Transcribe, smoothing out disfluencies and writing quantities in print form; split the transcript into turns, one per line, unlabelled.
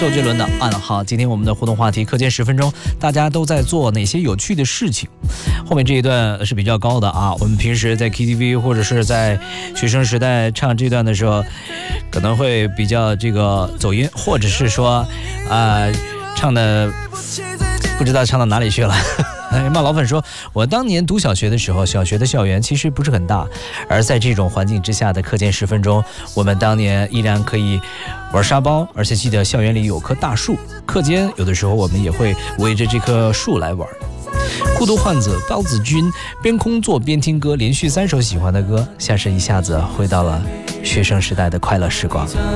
周杰伦的暗号。今天我们的互动话题课间10分钟，大家都在做哪些有趣的事情？后面这一段是比较高的啊，我们平时在 KTV 或者是在学生时代唱这段的时候，可能会比较这个走音，或者是说唱的不知道唱到哪里去了。骂老粉说，我当年读小学的时候，小学的校园其实不是很大，而在这种环境之下的课间10分钟，我们当年依然可以玩沙包，而且记得校园里有棵大树，课间有的时候我们也会围着这棵树来玩。孤独患者包子君边工作边听歌，连续3首喜欢的歌，像是一下子回到了学生时代的快乐时光。